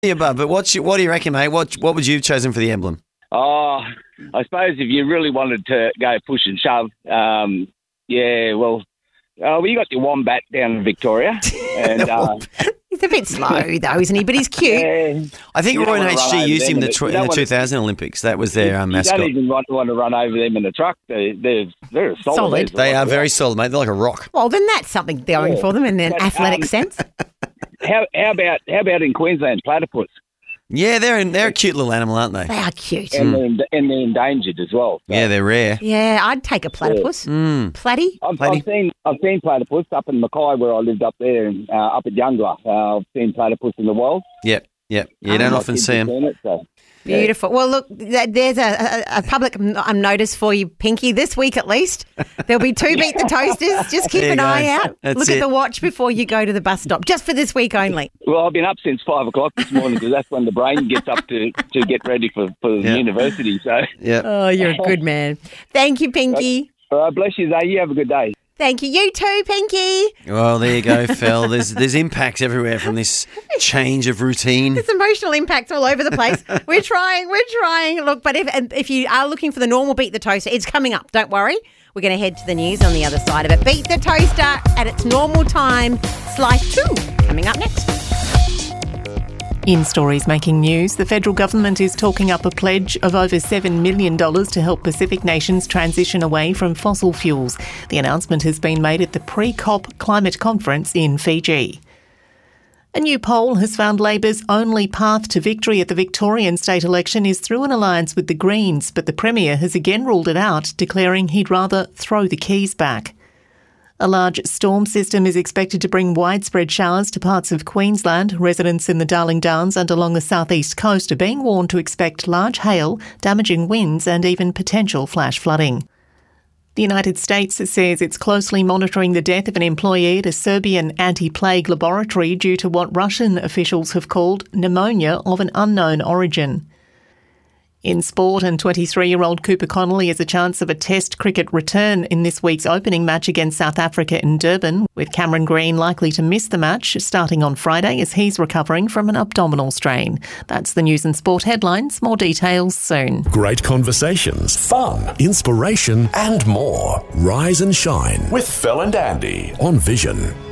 Yeah, but what do you reckon, mate? What would you have chosen for the emblem? Oh, I suppose if you really wanted to go push and shove, you got your wombat down in Victoria. And he's a bit slow, though, isn't he? But he's cute. I think Roy and HG used him in the 2000 Olympics. That was their mascot. You don't even want to run over them in the truck. They're solid. They are very solid, mate. They're like a rock. Well, then that's something going for them in an athletic sense. How about in Queensland, platypus? Yeah, they're a cute little animal, aren't they? They are cute. And they're endangered as well. So. Yeah, they're rare. Yeah, I'd take a platypus. Yeah. Platy? I've seen platypus up in Mackay where I lived up there, and up at Youngblood. I've seen platypus in the wild. Yep. You don't often see them. Beautiful. Well, look, there's a public notice for you, Pinky, this week at least. There'll be 2 Beat the Toasters. Just keep an eye out. Look at the watch before you go to the bus stop, just for this week only. Well, I've been up since 5 o'clock this morning because that's when the brain gets up to get ready for university. So. Yeah. Oh, you're a good man. Thank you, Pinky. All right, bless you, Zay. You have a good day. Thank you. You too, Pinky. Well, there you go, Phil. There's impacts everywhere from this change of routine. There's emotional impacts all over the place. We're trying. Look, but if you are looking for the normal Beat the Toaster, it's coming up. Don't worry. We're going to head to the news on the other side of it. Beat the Toaster at its normal time. Slice 2 coming up next. In stories making news, the federal government is talking up a pledge of over $7 million to help Pacific nations transition away from fossil fuels. The announcement has been made at the pre-COP climate conference in Fiji. A new poll has found Labor's only path to victory at the Victorian state election is through an alliance with the Greens, but the Premier has again ruled it out, declaring he'd rather throw the keys back. A large storm system is expected to bring widespread showers to parts of Queensland. Residents in the Darling Downs and along the southeast coast are being warned to expect large hail, damaging winds and even potential flash flooding. The United States says it's closely monitoring the death of an employee at a Serbian anti-plague laboratory due to what Russian officials have called pneumonia of an unknown origin. In sport, and 23-year-old Cooper Connolly has a chance of a Test cricket return in this week's opening match against South Africa in Durban, with Cameron Green likely to miss the match starting on Friday as he's recovering from an abdominal strain. That's the news and sport headlines. More details soon. Great conversations, fun, inspiration and more. Rise and shine with Phil and Andy on Vision.